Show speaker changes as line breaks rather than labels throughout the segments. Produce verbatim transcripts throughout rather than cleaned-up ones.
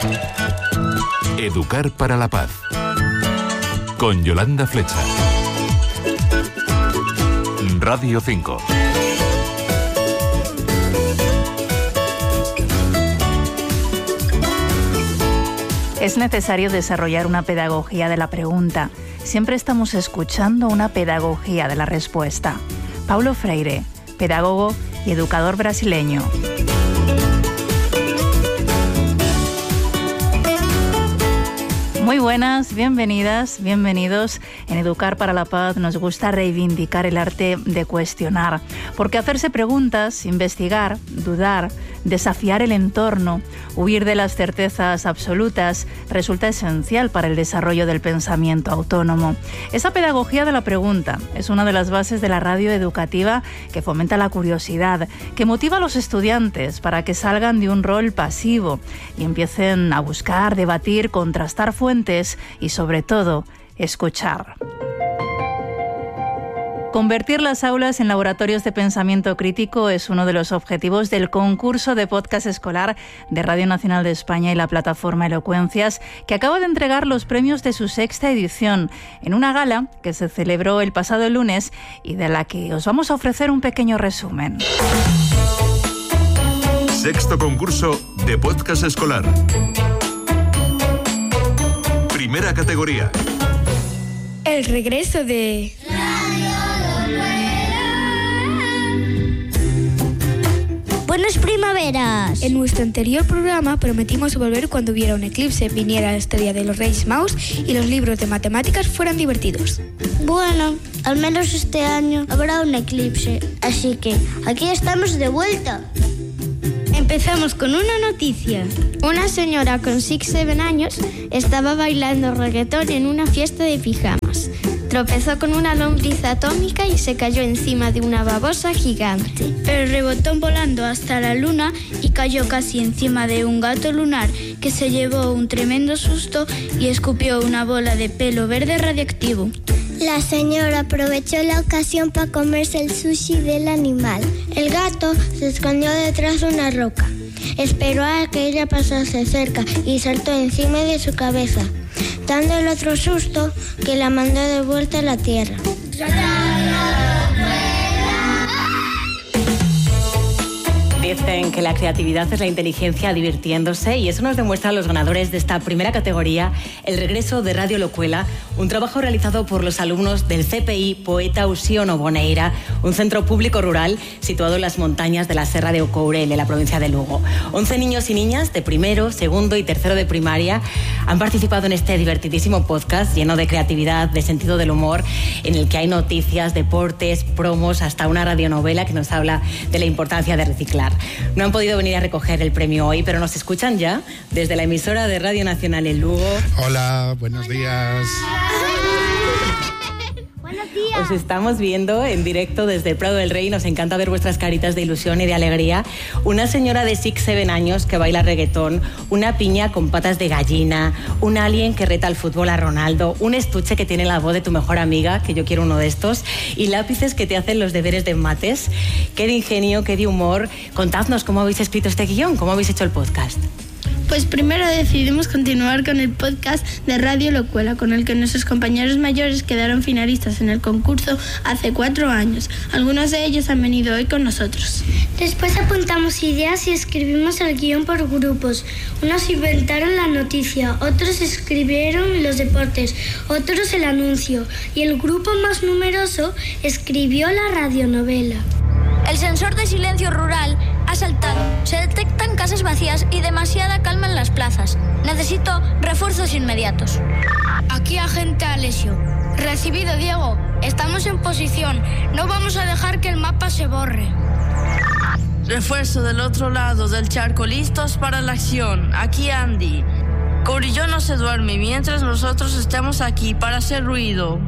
Educar para la paz. Con Yolanda Flecha. Radio cinco.
Es necesario desarrollar una pedagogía de la pregunta. Siempre estamos escuchando una pedagogía de la respuesta. Paulo Freire, pedagogo y educador brasileño. Muy buenas, bienvenidas, bienvenidos. En Educar para la Paz nos gusta reivindicar el arte de cuestionar, porque hacerse preguntas, investigar, dudar, desafiar el entorno, huir de las certezas absolutas, resulta esencial para el desarrollo del pensamiento autónomo. Esa pedagogía de la pregunta es una de las bases de la radio educativa que fomenta la curiosidad, que motiva a los estudiantes para que salgan de un rol pasivo y empiecen a buscar, debatir, contrastar fuentes y, sobre todo, escuchar. Convertir las aulas en laboratorios de pensamiento crítico es uno de los objetivos del concurso de podcast escolar de Radio Nacional de España y la plataforma Elocuencias, que acaba de entregar los premios de su sexta edición en una gala que se celebró el pasado lunes y de la que os vamos a ofrecer un pequeño resumen.
Sexto concurso de podcast escolar. Primera categoría.
El regreso de...
¡Buenas primaveras!
En nuestro anterior programa prometimos volver cuando hubiera un eclipse, viniera la estrella de los Reyes Magos y los libros de matemáticas fueran divertidos.
Bueno, al menos este año habrá un eclipse, así que aquí estamos de vuelta.
Empezamos con una noticia. Una señora con seis siete años estaba bailando reggaetón en una fiesta de pijamas. Tropezó con una lombriz atómica y se cayó encima de una babosa gigante.
Pero rebotó volando hasta la luna y cayó casi encima de un gato lunar que se llevó un tremendo susto y escupió una bola de pelo verde radiactivo.
La señora aprovechó la ocasión para comerse el sushi del animal. El gato se escondió detrás de una roca. Esperó a que ella pasase cerca y saltó encima de su cabeza, dándole otro susto que la mandó de vuelta a la tierra.
Dicen que la creatividad es la inteligencia divirtiéndose y eso nos demuestran los ganadores de esta primera categoría, el regreso de Radio Locuela, un trabajo realizado por los alumnos del C P I Poeta Uxío Boneira, un centro público rural situado en las montañas de la Serra de Ocourel, en la provincia de Lugo. once niños y niñas de primero, segundo y tercero de primaria han participado en este divertidísimo podcast lleno de creatividad, de sentido del humor, en el que hay noticias, deportes, promos, hasta una radionovela que nos habla de la importancia de reciclar. No han podido venir a recoger el premio hoy, pero nos escuchan ya desde la emisora de Radio Nacional en Lugo.
Hola, buenos días.
Buenos días.
Os estamos viendo en directo desde Prado del Rey. Nos encanta ver vuestras caritas de ilusión y de alegría. Una señora de seis siete años que baila reggaetón, una piña con patas de gallina, un alien que reta al fútbol a Ronaldo, un estuche que tiene la voz de tu mejor amiga, que yo quiero uno de estos, y lápices que te hacen los deberes de mates. Qué de ingenio, qué de humor. Contadnos cómo habéis escrito este guión, cómo habéis hecho el podcast.
Pues primero decidimos continuar con el podcast de Radio Locuela, con el que nuestros compañeros mayores quedaron finalistas en el concurso hace cuatro años. Algunos de ellos han venido hoy con nosotros.
Después apuntamos ideas y escribimos el guión por grupos. Unos inventaron la noticia, otros escribieron los deportes, otros el anuncio y el grupo más numeroso escribió la radionovela.
El sensor de silencio rural ha saltado. Se detectan casas vacías y demasiada calma en las plazas. Necesito refuerzos inmediatos.
Aquí agente Alessio. Recibido, Diego. Estamos en posición. No vamos a dejar que el mapa se borre.
Refuerzo del otro lado del charco, listos para la acción. Aquí Andy. Corillo no se duerme mientras nosotros estemos aquí para hacer ruido.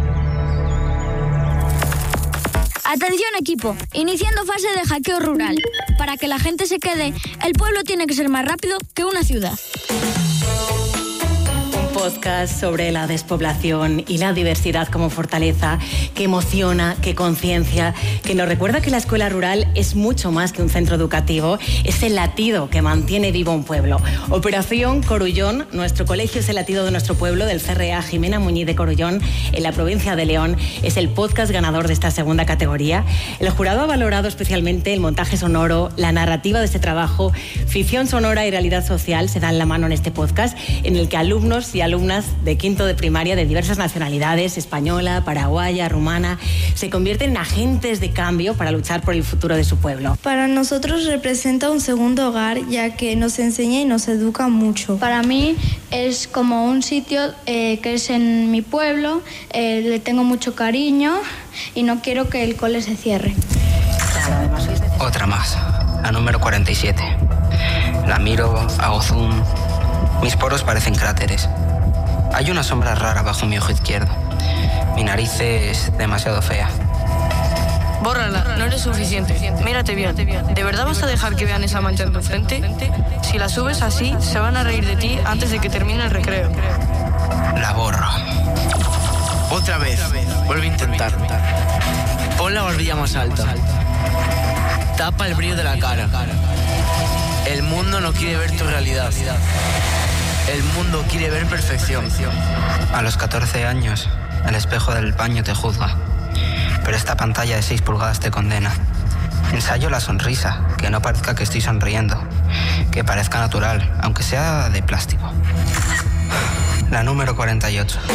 Atención equipo, iniciando fase de hackeo rural. Para que la gente se quede, el pueblo tiene que ser más rápido que una ciudad.
podcast sobre la despoblación y la diversidad como fortaleza, que emociona, que conciencia, que nos recuerda que la escuela rural es mucho más que un centro educativo, es el latido que mantiene vivo un pueblo. Operación Corullón, nuestro colegio es el latido de nuestro pueblo, del C R A Jimena Muñiz de Corullón, en la provincia de León, es el podcast ganador de esta segunda categoría. El jurado ha valorado especialmente el montaje sonoro, la narrativa de este trabajo, ficción sonora y realidad social se dan la mano en este podcast, en el que alumnos y alumnas de quinto de primaria de diversas nacionalidades, española, paraguaya, rumana, se convierten en agentes de cambio para luchar por el futuro de su pueblo.
Para nosotros representa un segundo hogar, ya que nos enseña y nos educa mucho.
Para mí es como un sitio eh, que es en mi pueblo, eh, le tengo mucho cariño y no quiero que el cole se cierre.
Otra más, la número cuarenta y siete. La miro, hago zoom. Mis poros parecen cráteres. Hay una sombra rara bajo mi ojo izquierdo. Mi nariz es demasiado fea.
Bórrala, no eres suficiente. Mírate bien. ¿De verdad vas a dejar que vean esa mancha en tu frente? Si la subes así, se van a reír de ti antes de que termine el recreo.
La borro.
Otra vez. Vuelve a intentarlo. Pon la barbilla más alta. Tapa el brillo de la cara. El mundo no quiere ver tu realidad. El mundo quiere ver perfección.
A los catorce años, el espejo del baño te juzga. Pero esta pantalla de seis pulgadas te condena. Ensayo la sonrisa, que no parezca que estoy sonriendo. Que parezca natural, aunque sea de plástico. La número cuarenta y ocho.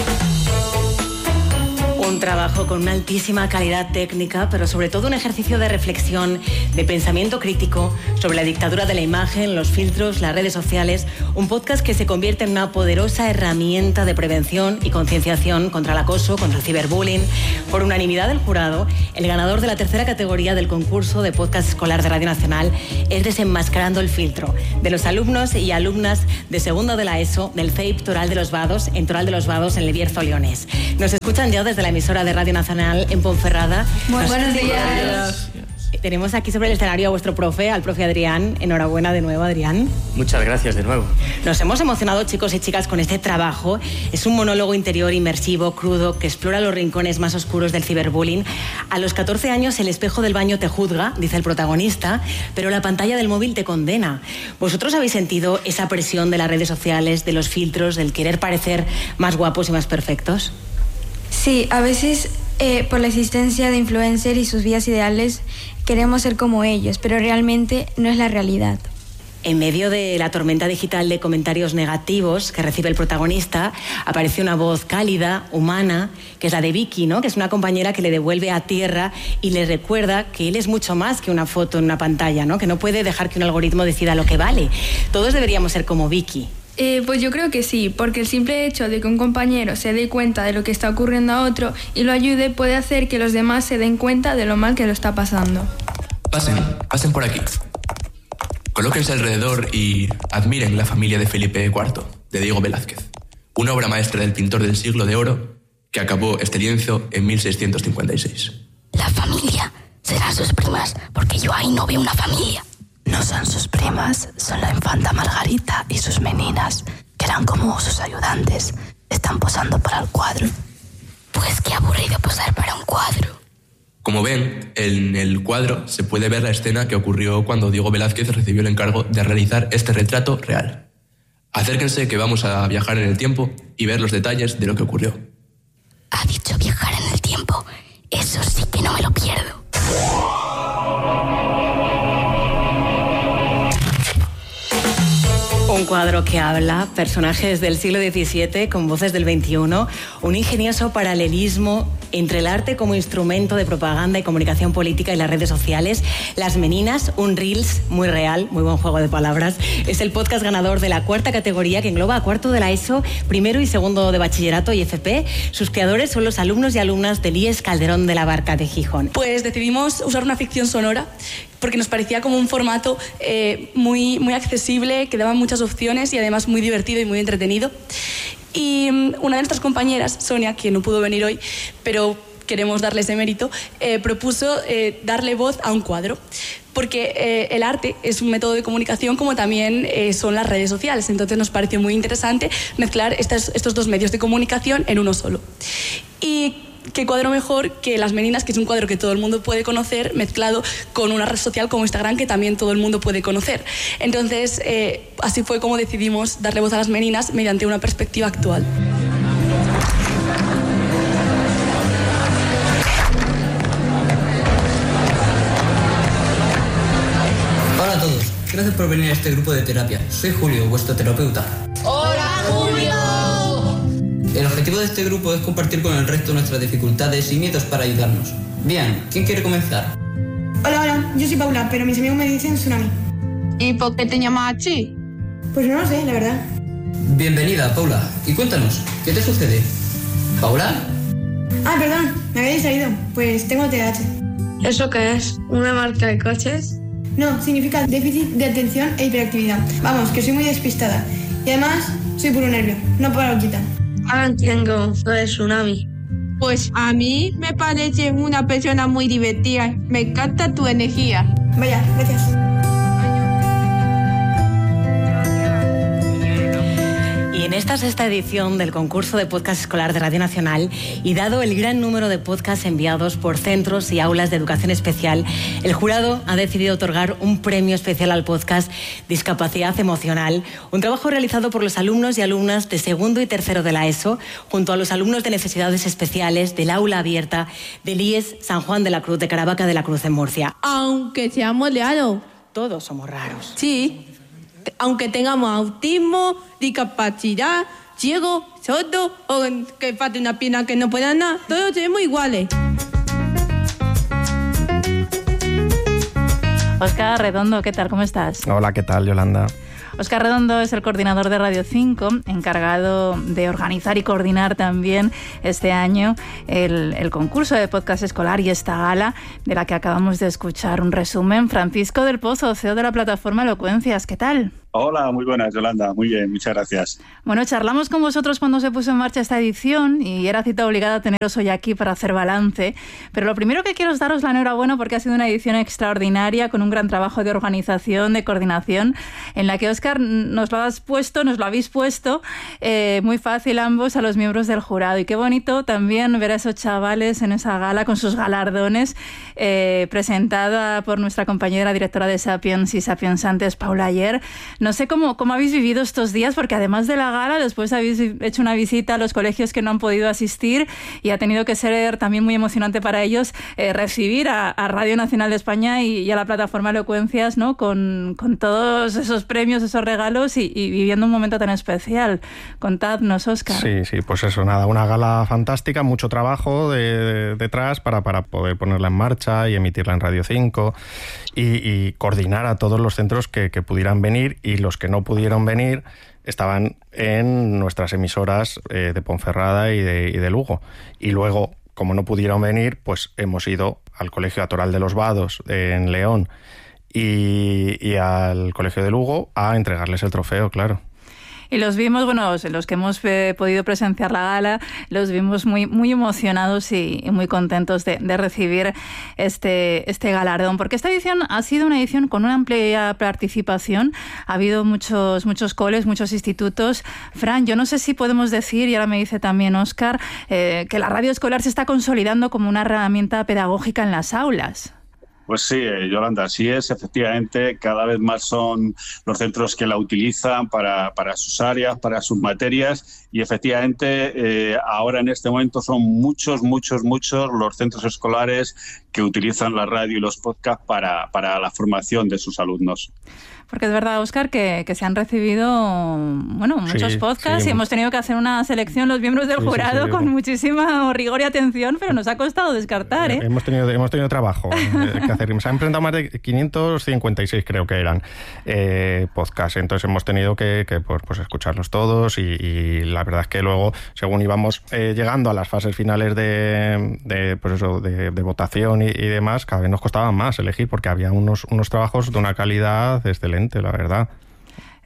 Un trabajo con una altísima calidad técnica, pero sobre todo un ejercicio de reflexión, de pensamiento crítico sobre la dictadura de la imagen, los filtros, las redes sociales. Un podcast que se convierte en una poderosa herramienta de prevención y concienciación contra el acoso, contra el ciberbullying. Por unanimidad del jurado, el ganador de la tercera categoría del concurso de podcast escolar de Radio Nacional es Desenmascarando el filtro, de los alumnos y alumnas de segundo de la ESO del C E I P Toral de los Vados, en Toral de los Vados, en El Bierzo, Leones. Nos escuchan ya desde la emisora de Radio Nacional en Ponferrada.
Muy buenos días.
Tenemos aquí sobre el escenario a vuestro profe, al profe Adrián. Enhorabuena de nuevo, Adrián.
Muchas gracias de nuevo.
Nos hemos emocionado, chicos y chicas, con este trabajo. Es un monólogo interior inmersivo, crudo, que explora los rincones más oscuros del ciberbullying. A los catorce años el espejo del baño te juzga, dice el protagonista, pero la pantalla del móvil te condena. ¿Vosotros habéis sentido esa presión de las redes sociales, de los filtros, del querer parecer más guapos y más perfectos?
Sí, a veces eh, por la existencia de influencers y sus vidas ideales queremos ser como ellos, pero realmente no es la realidad.
En medio de la tormenta digital de comentarios negativos que recibe el protagonista, aparece una voz cálida, humana, que es la de Vicky, ¿no? Que es una compañera que le devuelve a tierra y le recuerda que él es mucho más que una foto en una pantalla, ¿no? Que no puede dejar que un algoritmo decida lo que vale. Todos deberíamos ser como Vicky.
Eh, pues yo creo que sí, porque el simple hecho de que un compañero se dé cuenta de lo que está ocurriendo a otro y lo ayude puede hacer que los demás se den cuenta de lo mal que lo está pasando.
Pasen, pasen por aquí. Colóquense alrededor y admiren la familia de Felipe cuarto, de Diego Velázquez, una obra maestra del pintor del siglo de oro que acabó este lienzo en mil seiscientos cincuenta y seis.
La familia serán sus primas, porque yo ahí no veo una familia.
No son sus primas, son la infanta Margarita y sus meninas, que eran como sus ayudantes. Están posando para el cuadro.
Pues qué aburrido posar para un cuadro.
Como ven, en el cuadro se puede ver la escena que ocurrió cuando Diego Velázquez recibió el encargo de realizar este retrato real. Acérquense que vamos a viajar en el tiempo y ver los detalles de lo que ocurrió.
Ha dicho viajar en el tiempo. Eso sí que no me lo pierdo.
Un cuadro que habla, personajes del siglo diecisiete con voces del veintiuno, un ingenioso paralelismo entre el arte como instrumento de propaganda y comunicación política y las redes sociales. Las Meninas, un Reels muy real, muy buen juego de palabras. Es el podcast ganador de la cuarta categoría que engloba a cuarto de la ESO, primero y segundo de bachillerato y F P. Sus creadores son los alumnos y alumnas del I E S Calderón de la Barca de Gijón.
Pues decidimos usar una ficción sonora porque nos parecía como un formato eh, muy, muy accesible, que daba muchas opciones y además muy divertido y muy entretenido. Y una de nuestras compañeras, Sonia, que no pudo venir hoy, pero queremos darle ese mérito, eh, propuso eh, darle voz a un cuadro. Porque eh, el arte es un método de comunicación como también eh, son las redes sociales. Entonces nos pareció muy interesante mezclar estas, estos dos medios de comunicación en uno solo. Y qué cuadro mejor que Las Meninas, que es un cuadro que todo el mundo puede conocer, mezclado con una red social como Instagram, que también todo el mundo puede conocer. Entonces, eh, así fue como decidimos darle voz a Las Meninas mediante una perspectiva actual.
Hola a todos, gracias por venir a este grupo de terapia. Soy Julio, vuestro terapeuta.
¡Hola, Julio!
El objetivo de este grupo es compartir con el resto nuestras dificultades y miedos para ayudarnos. Bien, ¿quién quiere comenzar?
Hola, hola, yo soy Paula, pero mis amigos me dicen Tsunami.
¿Y por qué te llamas así?
Pues no lo sé, la verdad.
Bienvenida, Paula. Y cuéntanos, ¿qué te sucede? ¿Paula?
Ah, perdón, me había distraído. Pues tengo T D A H.
¿Eso qué es? ¿Una marca de coches?
No, significa déficit de atención e hiperactividad. Vamos, que soy muy despistada. Y además, soy puro nervio, no por loquita.
Ahora entiendo, soy Tsunami.
Pues a mí me parece una persona muy divertida. Me encanta tu energía.
Vaya, gracias.
Y en esta sexta edición del concurso de podcast escolar de Radio Nacional, y dado el gran número de podcasts enviados por centros y aulas de educación especial, el jurado ha decidido otorgar un premio especial al podcast Discapacidad Emocional, un trabajo realizado por los alumnos y alumnas de segundo y tercero de la ESO, junto a los alumnos de necesidades especiales del aula abierta del I E S San Juan de la Cruz de Caravaca de la Cruz en Murcia.
Aunque seamos raros.
Todos somos raros.
Sí. Aunque tengamos autismo, discapacidad, ciego, sordo o que falte una pierna que no pueda nada, todos somos iguales.
Óscar Redondo, ¿qué tal? ¿Cómo estás?
Hola, ¿qué tal, Yolanda?
Óscar Redondo es el coordinador de Radio cinco, encargado de organizar y coordinar también este año el, el concurso de podcast escolar y esta gala de la que acabamos de escuchar un resumen. Francisco del Pozo, C E O de la plataforma Elocuencias, ¿qué tal?
Hola, muy buenas, Yolanda. Muy bien, muchas gracias.
Bueno, charlamos con vosotros cuando se puso en marcha esta edición y era cita obligada teneros hoy aquí para hacer balance. Pero lo primero que quiero es daros la enhorabuena porque ha sido una edición extraordinaria con un gran trabajo de organización, de coordinación, en la que, Óscar, nos lo has puesto, nos lo habéis puesto eh, muy fácil ambos a los miembros del jurado. Y qué bonito también ver a esos chavales en esa gala con sus galardones, eh, presentada por nuestra compañera directora de Sapiens y Sapiens Antes, Paula Ayer. No sé cómo, cómo habéis vivido estos días, porque además de la gala, después habéis hecho una visita a los colegios que no han podido asistir y ha tenido que ser también muy emocionante para ellos eh, recibir a, a Radio Nacional de España y, y a la plataforma Elocuencias, ¿no? Con, con todos esos premios, esos regalos y, y viviendo un momento tan especial. Contadnos, Óscar.
Sí, sí, pues eso, nada, una gala fantástica, mucho trabajo de, de, detrás para, para poder ponerla en marcha y emitirla en Radio cinco y, y coordinar a todos los centros que, que pudieran venir, y los que no pudieron venir estaban en nuestras emisoras eh, de Ponferrada y de, y de Lugo. Y luego, como no pudieron venir, pues hemos ido al Colegio Atoral de los Vados en León y, y al Colegio de Lugo a entregarles el trofeo, claro.
Y los vimos, bueno, los que hemos eh, podido presenciar la gala, los vimos muy, muy emocionados y, y muy contentos de, de recibir este, este galardón, porque esta edición ha sido una edición con una amplia participación. Ha habido muchos, muchos coles, muchos institutos. Fran, yo no sé si podemos decir, y ahora me dice también Óscar, eh, que la radio escolar se está consolidando como una herramienta pedagógica en las aulas.
Pues sí, Yolanda, así es. Efectivamente, cada vez más son los centros que la utilizan para, para sus áreas, para sus materias, y efectivamente eh, ahora en este momento son muchos, muchos, muchos los centros escolares que utilizan la radio y los podcasts para, para la formación de sus alumnos.
Porque es verdad, Óscar, que, que se han recibido bueno, muchos sí, podcasts sí, y hemos tenido que hacer una selección los miembros del sí, jurado sí, sí, con sí. muchísima rigor y atención, pero nos ha costado descartar. ¿eh?
Hemos tenido hemos tenido trabajo eh, que hacer. Se han presentado más de quinientos cincuenta y seis, creo que eran, eh, podcasts. Entonces hemos tenido que, que pues, pues escucharlos todos y, y la verdad es que luego, según íbamos eh, llegando a las fases finales de, de, pues eso, de, de votación y, y demás, cada vez nos costaba más elegir porque había unos, unos trabajos de una calidad excelente, la verdad.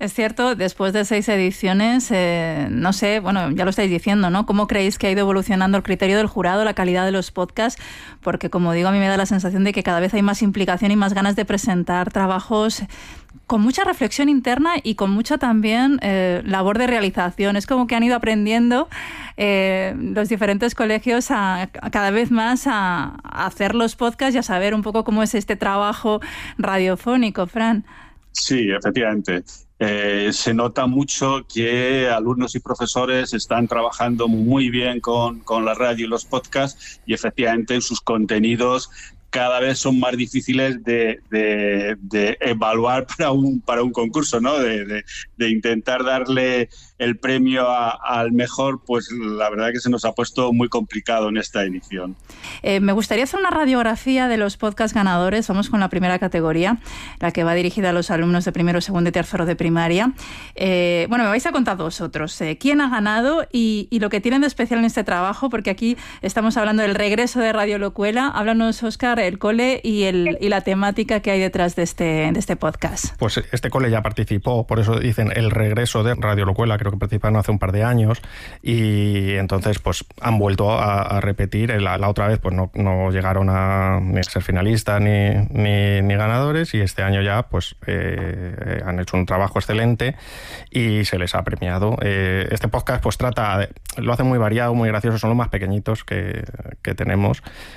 Es cierto, después de seis ediciones, eh, no sé, bueno, ya lo estáis diciendo, ¿no? ¿Cómo creéis que ha ido evolucionando el criterio del jurado, la calidad de los podcasts? Porque, como digo, a mí me da la sensación de que cada vez hay más implicación y más ganas de presentar trabajos con mucha reflexión interna y con mucha también eh, labor de realización. Es como que han ido aprendiendo eh, los diferentes colegios a, a cada vez más a, a hacer los podcasts y a saber un poco cómo es este trabajo radiofónico, Fran.
Sí, efectivamente. Eh, se nota mucho que alumnos y profesores están trabajando muy bien con, con la radio y los podcasts, y efectivamente sus contenidos cada vez son más difíciles de, de, de evaluar para un, para un concurso, ¿no? De, de, de intentar darle el premio a, al mejor, pues la verdad que se nos ha puesto muy complicado en esta edición.
Eh, me gustaría hacer una radiografía de los podcast ganadores. Vamos con la primera categoría, la que va dirigida a los alumnos de primero, segundo y tercero de primaria. Eh, bueno, me vais a contar vosotros eh, quién ha ganado y, y lo que tienen de especial en este trabajo, porque aquí estamos hablando del regreso de Radio Locuela. Háblanos, Óscar, el cole y, el, y la temática que hay detrás de este, de este podcast.
Pues este cole ya participó, por eso dicen el regreso de Radio Locuela, creo que participaron hace un par de años, y entonces pues han vuelto a, a repetir. La, la otra vez pues no, no llegaron a ni a ser finalistas ni, ni, ni ganadores, y este año ya pues eh, han hecho un trabajo excelente y se les ha premiado. Eh, este podcast pues trata, de, lo hacen muy variado, muy gracioso, son los más pequeñitos que, que tenemos,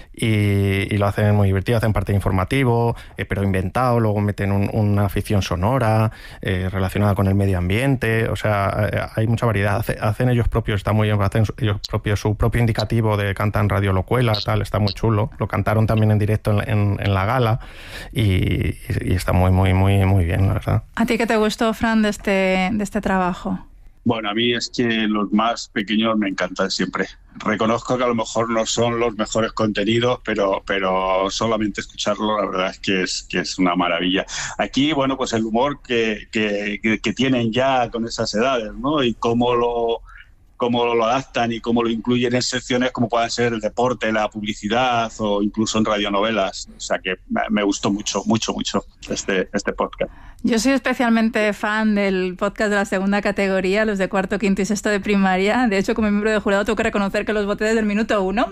y, y lo hacen muy divertido, hacen parte informativo, eh, pero inventado, luego meten un, una ficción sonora eh, relacionada con el medio ambiente, o sea, eh, hay mucha variedad. Hace, hacen ellos propios, está muy bien, hacen ellos propios su propio indicativo de cantan Radio Locuela, tal, está muy chulo. Lo cantaron también en directo en, en, en la gala y, y está muy, muy, muy, muy bien, la verdad.
¿A ti qué te gustó, Fran, de este, de este trabajo?
Bueno, a mí es que los más pequeños me encantan siempre. Reconozco que a lo mejor no son los mejores contenidos, pero, pero solamente escucharlo la verdad es que es, que es una maravilla. Aquí, bueno, pues el humor que, que, que tienen ya con esas edades, ¿no? Y cómo lo, cómo lo adaptan y cómo lo incluyen en secciones como pueden ser el deporte, la publicidad o incluso en radionovelas. O sea que me gustó mucho, mucho, mucho este, este podcast.
Yo soy especialmente fan del podcast de la segunda categoría, los de cuarto, quinto y sexto de primaria. De hecho, como miembro del jurado tengo que reconocer que los voté desde el minuto uno.